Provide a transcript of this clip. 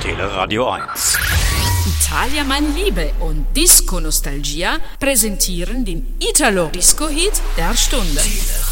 Teleradio 1. Italia mein Liebe und Disco Nostalgia präsentieren den Italo-Disco-Hit der Stunde.